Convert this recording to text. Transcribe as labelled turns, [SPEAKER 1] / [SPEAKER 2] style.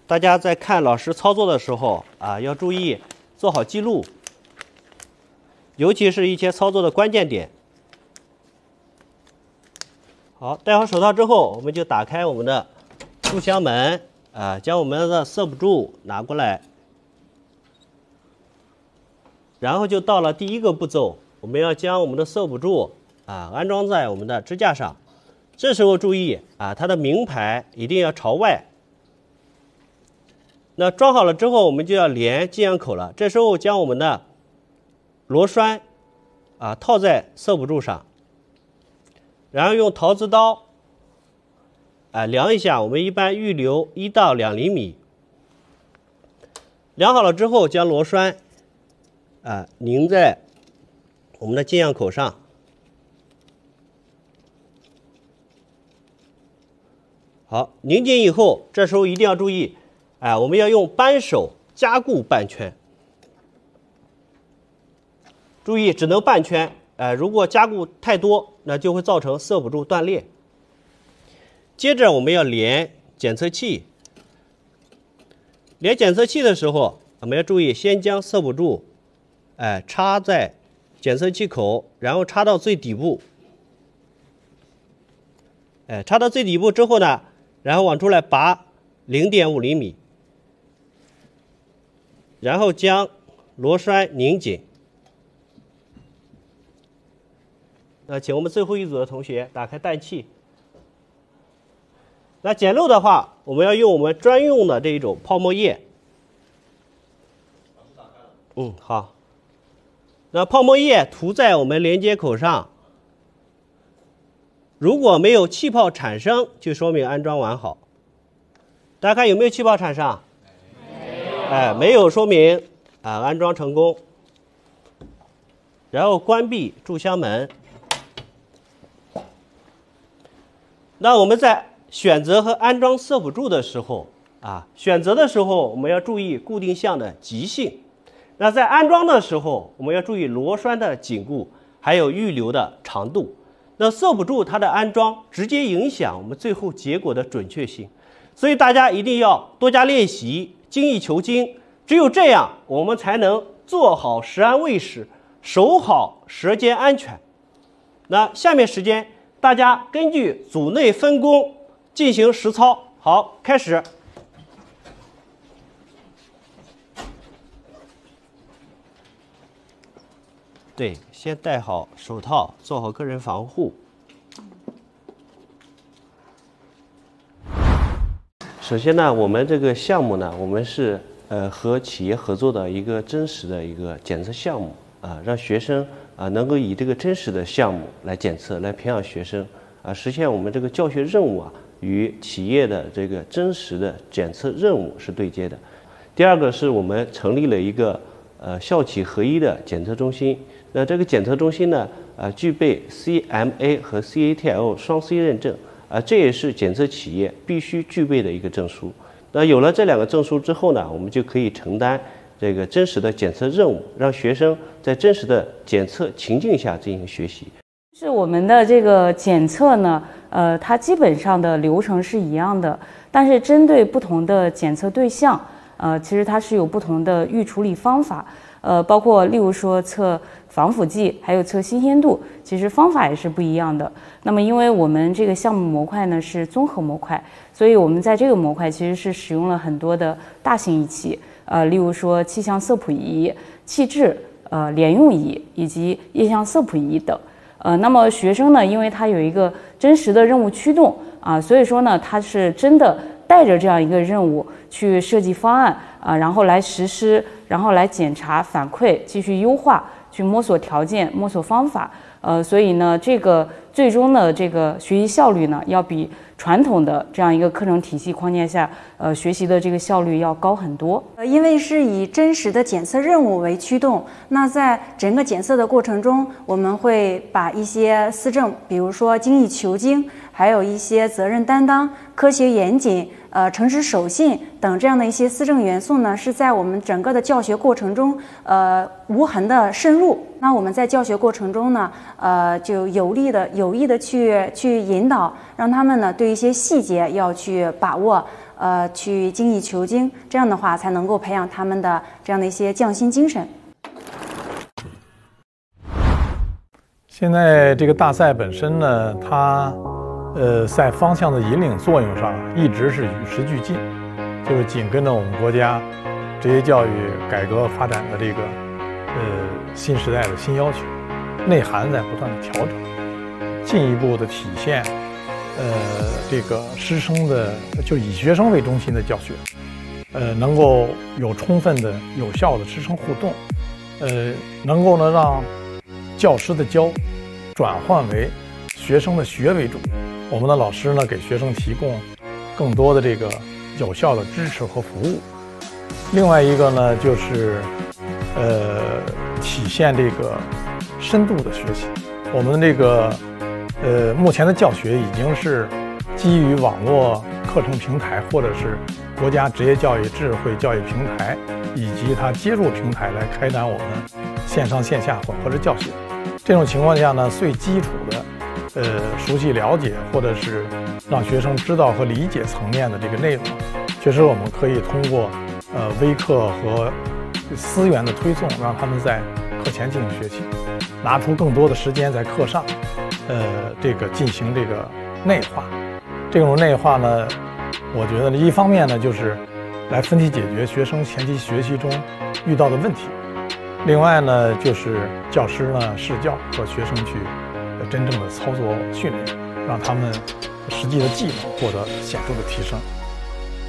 [SPEAKER 1] 大家在看老师操作的时候啊，要注意做好记录，尤其是一些操作的关键点。好，戴好手套之后，我们就打开我们的注箱门啊，将我们的色补柱拿过来，然后就到了第一个步骤，我们要将我们的色补柱啊安装在我们的支架上。这时候注意啊，它的名牌一定要朝外。那装好了之后，我们就要连进氧口了。这时候将我们的螺栓啊套在色补柱上，然后用陶瓷刀量一下，我们一般预留1到2厘米。量好了之后，将螺栓拧在我们的进氧口上。好，拧紧以后，这时候一定要注意，我们要用扳手加固半圈。注意，只能半圈，如果加固太多，那就会造成色补柱断裂。接着我们要连检测器。连检测器的时候，我们要注意，先将色补柱插在检测器口，然后插到最底部。插到最底部之后呢，然后往出来拔0.5厘米，然后将螺栓拧紧。那请我们最后一组的同学打开氮气。那捡漏的话，我们要用我们专用的这一种泡沫液。好。那泡沫液涂在我们连接口上，如果没有气泡产生，就说明安装完好。大家看有没有气泡产生？没有，说明安装成功。然后关闭注箱门。那我们在选择和安装色补柱的时候选择的时候我们要注意固定项的极性。那在安装的时候，我们要注意螺栓的紧固，还有预留的长度。那色补柱它的安装直接影响我们最后结果的准确性，所以大家一定要多加练习，精益求精。只有这样，我们才能做好食安卫士，守好舌尖安全。那下面时间，大家根据组内分工进行实操。好，开始。对，先戴好手套，做好个人防护。首先呢，我们这个项目呢，我们是和企业合作的一个真实的一个检测项目让学生能够以这个真实的项目来检测，来培养学生实现我们这个教学任务与企业的这个真实的检测任务是对接的。第二个是我们成立了一个校企合一的检测中心。那这个检测中心呢，具备 CMA 和 CATL 双 C 认证，这也是检测企业必须具备的一个证书。那有了这2个证书之后呢，我们就可以承担这个真实的检测任务，让学生在真实的检测情境下进行学习。
[SPEAKER 2] 是我们的这个检测呢，它基本上的流程是一样的，但是针对不同的检测对象，其实它是有不同的预处理方法。包括例如说测防腐剂，还有测新鲜度，其实方法也是不一样的。那么因为我们这个项目模块呢是综合模块，所以我们在这个模块其实是使用了很多的大型仪器，例如说气象色谱仪、气质、联用仪以及液相色谱仪等。那么学生呢，因为他有一个真实的任务驱动所以说呢，他是真的带着这样一个任务去设计方案然后来实施，然后来检查反馈，继续优化，去摸索条件，摸索方法。所以呢，这个最终的这个学习效率呢，要比传统的这样一个课程体系框架下，学习的这个效率要高很多。
[SPEAKER 3] 因为是以真实的检测任务为驱动，那在整个检测的过程中，我们会把一些思政，比如说精益求精，还有一些责任担当、科学严谨、诚实守信等这样的一些思政元素呢，是在我们整个的教学过程中，无痕的渗入。那我们在教学过程中呢，就有意的去引导，让他们呢对一些细节要去把握， 去精益求精，这样的话才能够培养他们的这样的一些匠心精神。
[SPEAKER 4] 现在这个大赛本身呢，它在方向的引领作用上一直是与时俱进，就是紧跟着我们国家职业教育改革发展的这个新时代的新要求，内涵在不断的调整，进一步的体现这个师生的就以学生为中心的教学，能够有充分的有效的师生互动，能够呢让教师的教转换为学生的学为主，我们的老师呢给学生提供更多的这个有效的支持和服务。另外一个呢就是体现这个深度的学习。我们这个目前的教学已经是基于网络课程平台或者是国家职业教育智慧教育平台以及它接入平台来开展我们线上线下混合式教学。这种情况下呢，最基础的熟悉了解或者是让学生知道和理解层面的这个内容，确实我们可以通过微课和思源的推送，让他们在课前进行学习，拿出更多的时间在课上这个进行这个内化。这种内化呢，我觉得一方面呢就是来分题解决学生前期学习中遇到的问题，另外呢就是教师呢试教和学生去真正的操作训练，让他们实际的技能获得显著的提升。